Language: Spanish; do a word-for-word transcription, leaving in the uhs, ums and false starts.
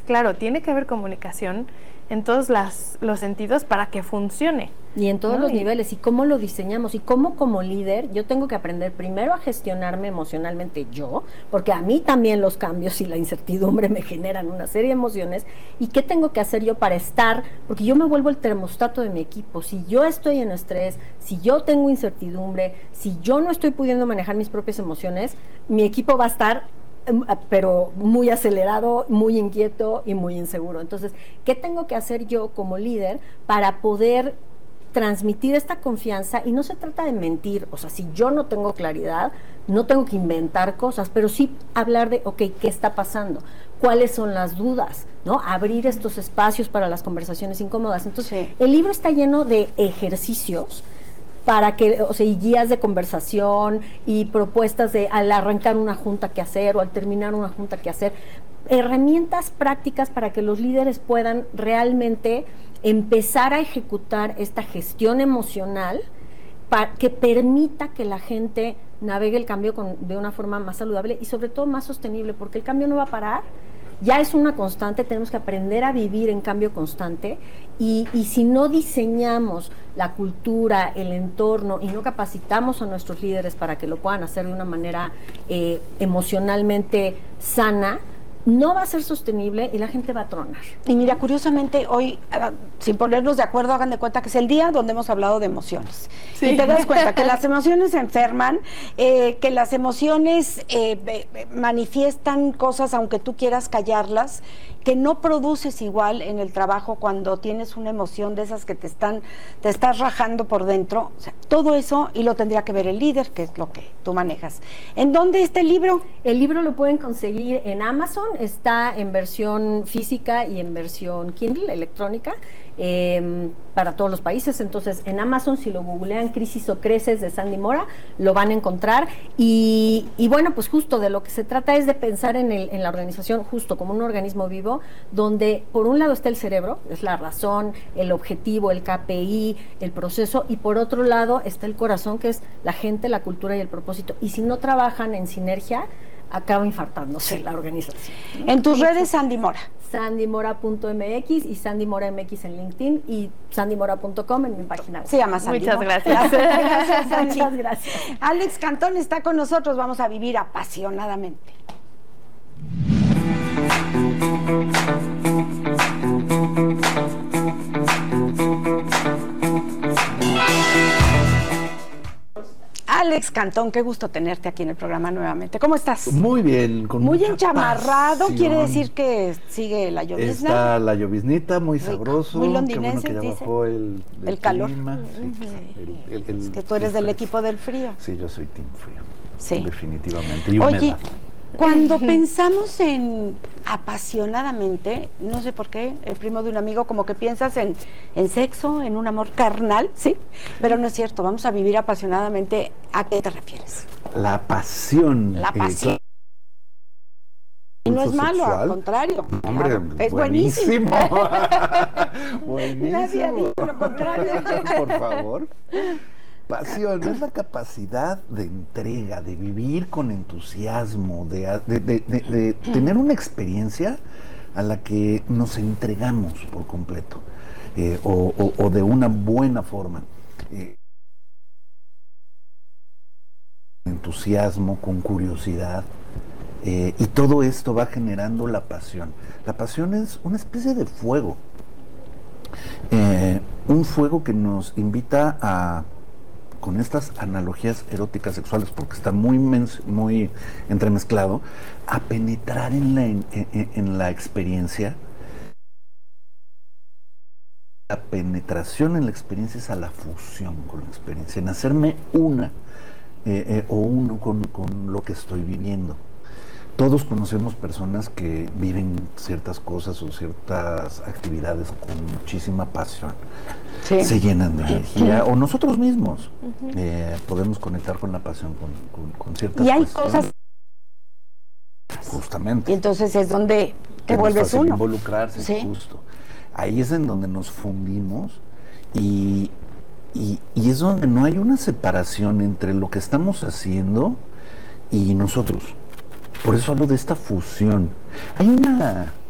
claro, tiene que haber comunicación en todos las, los sentidos para que funcione. Y en todos ¿no? los y, niveles, y cómo lo diseñamos, y cómo como líder yo tengo que aprender primero a gestionarme emocionalmente yo, porque a mí también los cambios y la incertidumbre me generan una serie de emociones, y qué tengo que hacer yo para estar, porque yo me vuelvo el termostato de mi equipo. Si yo estoy en estrés, si yo tengo incertidumbre, si yo no estoy pudiendo manejar mis propias emociones, mi equipo va a estar pero muy acelerado, muy inquieto y muy inseguro. Entonces, ¿qué tengo que hacer yo como líder para poder transmitir esta confianza? Y no se trata de mentir, o sea, si yo no tengo claridad, no tengo que inventar cosas, pero sí hablar de, ok, ¿qué está pasando? ¿Cuáles son las dudas? ¿No? Abrir estos espacios para las conversaciones incómodas. Entonces, sí. El libro está lleno de ejercicios para que, o sea, y guías de conversación y propuestas de al arrancar una junta que hacer o al terminar una junta que hacer, herramientas prácticas para que los líderes puedan realmente empezar a ejecutar esta gestión emocional para que permita que la gente navegue el cambio con, de una forma más saludable y sobre todo más sostenible, porque el cambio no va a parar. Ya es una constante, tenemos que aprender a vivir en cambio constante y, y si no diseñamos la cultura, el entorno y no capacitamos a nuestros líderes para que lo puedan hacer de una manera eh, emocionalmente sana, no va a ser sostenible y la gente va a tronar. Y mira, curiosamente hoy, uh, sin ponernos de acuerdo, hagan de cuenta que es el día donde hemos hablado de emociones. Sí. Y te das cuenta que las emociones se enferman, eh, que las emociones eh, manifiestan cosas aunque tú quieras callarlas, que no produces igual en el trabajo cuando tienes una emoción de esas que te están, te estás rajando por dentro. O sea, todo eso, y lo tendría que ver el líder, que es lo que tú manejas. ¿En dónde está el libro? El libro lo pueden conseguir en Amazon, está en versión física y en versión Kindle, electrónica, eh, para todos los países. Entonces, en Amazon, si lo googlean, Crisis o Creces de Sandy Mora, lo van a encontrar. Y, y bueno, pues justo de lo que se trata es de pensar en, el, en la organización justo como un organismo vivo, donde por un lado está el cerebro, es la razón, el objetivo, el K P I, el proceso, y por otro lado está el corazón, que es la gente, la cultura y el propósito. Y si no trabajan en sinergia, acaba infartándose la organización, ¿no? En tus redes, Sandy Mora. sandy mora punto m x y Sandy Mora M X en LinkedIn y sandy mora punto com en mi página web. Se llama Sandy Muchas Mora. gracias. Gracias, Sandy. Muchas gracias. Alex Cantón está con nosotros, vamos a vivir apasionadamente. Alex Cantón, qué gusto tenerte aquí en el programa nuevamente. ¿Cómo estás? Muy bien. Con muy mucha enchamarrado, pasión. Quiere decir que sigue la llovizna. Está la lloviznita, muy Rico, sabroso. muy Qué londinense, bueno que ya dice. bajó el, el, El calor. clima. Sí, Uh-huh. el, el, el, es que tú eres del equipo del frío. Sí, yo soy team frío. Sí. Definitivamente. Y Oye, humedad. cuando pensamos en apasionadamente, no sé por qué, el primo de un amigo, como que piensas en, en sexo, en un amor carnal, ¿sí? Pero no es cierto, vamos a vivir apasionadamente. ¿A qué te refieres? La pasión. La pasión. Eh, Y no es malo, sexual. al contrario. Hombre, claro, es buenísimo. buenísimo. Buenísimo. Nadie ha dicho lo contrario. Por favor. Pasión es la capacidad de entrega, de vivir con entusiasmo, de, de, de, de, de tener una experiencia a la que nos entregamos por completo, eh, o, o, o de una buena forma. Eh, entusiasmo, con curiosidad, eh, y todo esto va generando la pasión. La pasión es una especie de fuego, eh, un fuego que nos invita a, con estas analogías eróticas sexuales, porque está muy, muy entremezclado, a penetrar en la, en, en, en la experiencia. La penetración en la experiencia es a la fusión con la experiencia, en hacerme una eh, eh, o uno con, con lo que estoy viviendo. Todos conocemos personas que viven ciertas cosas o ciertas actividades con muchísima pasión. Sí. Se llenan de energía, o nosotros mismos uh-huh. eh, podemos conectar con la pasión, con, con, con ciertas y hay cuestiones. Cosas justamente. Y entonces es donde te vuelves uno. Involucrarse, ¿sí? Justo. Ahí es en donde nos fundimos y, y, y es donde no hay una separación entre lo que estamos haciendo y nosotros. Por eso hablo de esta fusión. Hay una